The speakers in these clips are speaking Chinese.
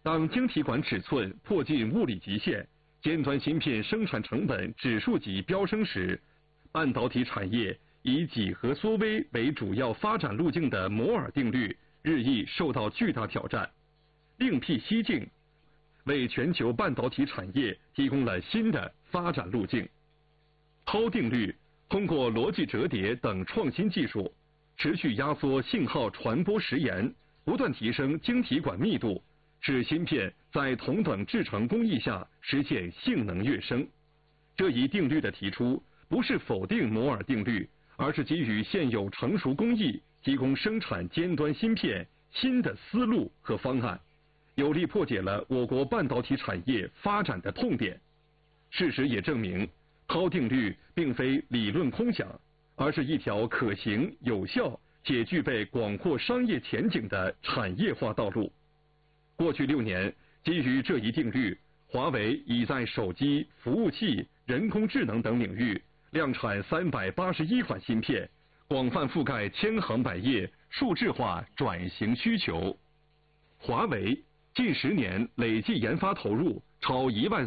当晶体管尺寸迫近物理极限，尖端芯片生产成本指数级飙升时，半导体产业以几何缩微为主要发展路径的摩尔定律日益受到巨大挑战。另辟蹊径，为全球半导体产业提供了新的发展路径。涛定律通过逻辑折叠等创新技术，持续压缩信号传播时延，不断提升晶体管密度，使芯片在同等制程工艺下实现性能跃升。这一定律的提出，不是否定摩尔定律，而是给予现有成熟工艺提供生产尖端芯片新的思路和方案，有力破解了我国半导体产业发展的痛点。事实也证明，涛定律并非理论空想，而是一条可行、有效且具备广阔商业前景的产业化道路。过去6年，基于这一定律，华为已在手机、服务器、人工智能等领域量产381款芯片，广泛覆盖千行百业数字化转型需求。华为近10年累计研发投入超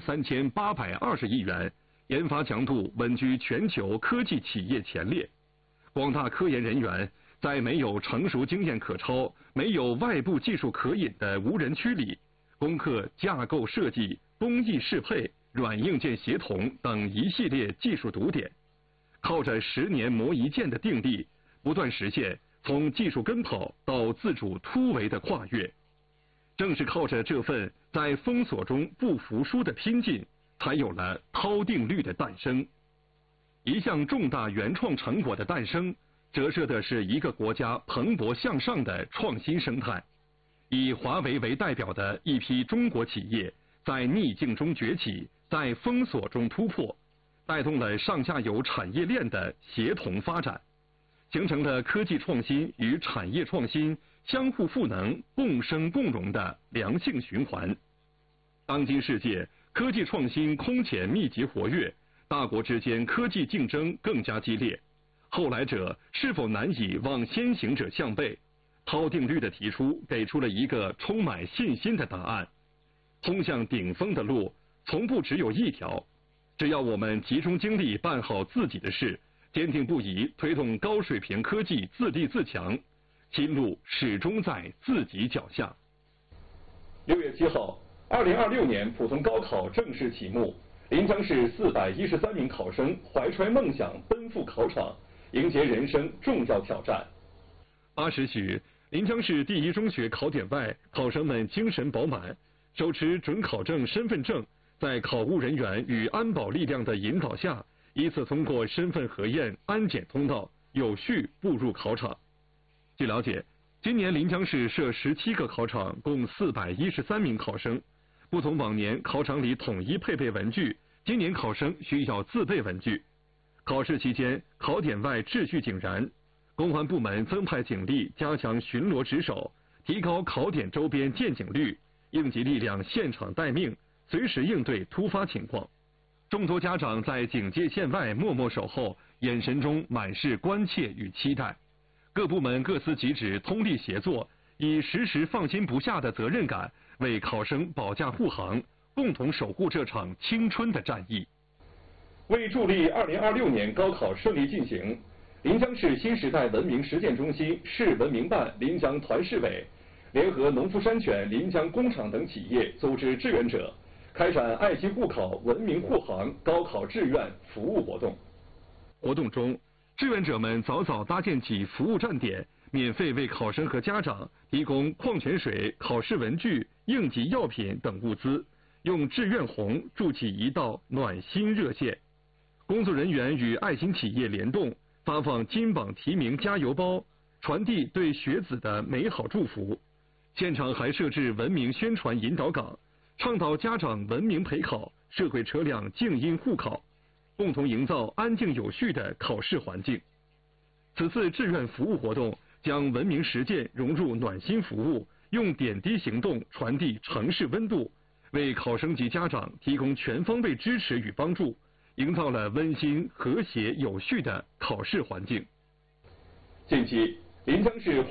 13820亿元，研发强度稳居全球科技企业前列。广大科研人员在没有成熟经验可抄、没有外部技术可引的无人区里，攻克架构设计、工艺适配、软硬件协同等一系列技术堵点，靠着10年磨一剑的定力，不断实现从技术跟跑到自主突围的跨越。正是靠着这份在封锁中不服输的拼劲，才有了涛定律的诞生。一项重大原创成果的诞生，折射的是一个国家蓬勃向上的创新生态。以华为为代表的一批中国企业，在逆境中崛起，在封锁中突破，带动了上下游产业链的协同发展，形成了科技创新与产业创新相互赋能、共生共荣的良性循环。当今世界，科技创新空前密集活跃，大国之间科技竞争更加激烈，后来者是否难以望先行者项背？涛定律的提出，给出了一个充满信心的答案。通向顶峰的路，从不只有一条。只要我们集中精力办好自己的事，坚定不移推动高水平科技自立自强，新路始终在自己脚下。6月7号，2026年普通高考正式启幕，临江市413名考生怀揣梦想奔赴考场，迎接人生重要挑战。8时许，临江市第一中学考点外，考生们精神饱满，手持准考证身份证，在考务人员与安保力量的引导下，依次通过身份核验、安检通道，有序步入考场。据了解，今年临江市设17个考场，共413名考生。不同往年考场里统一配备文具，今年考生需要自备文具。考试期间，考点外秩序井然，公安部门增派警力加强巡逻值守，提高考点周边见警率，应急力量现场待命，随时应对突发情况。众多家长在警戒线外默默守候，眼神中满是关切与期待。各部门各司其职，通力协作，以时时放心不下的责任感，为考生保驾护航，共同守护这场青春的战役。为助力2026年高考顺利进行，临江市新时代文明实践中心市文明办临江团市委联合农夫山泉临江工厂等企业组织志愿者，开展爱心护考、文明护航高考志愿服务活动。活动中，志愿者们早早搭建起服务站点，免费为考生和家长提供矿泉水、考试文具、应急药品等物资，用志愿红筑起一道暖心热线。工作人员与爱心企业联动，发放金榜题名加油包，传递对学子的美好祝福。现场还设置文明宣传引导岗，倡导家长文明陪考，社会车辆静音护考，共同营造安静有序的考试环境。此次志愿服务活动将文明实践融入暖心服务，用点滴行动传递城市温度，为考生及家长提供全方位支持与帮助，营造了温馨、和谐、有序的考试环境。近期，临江市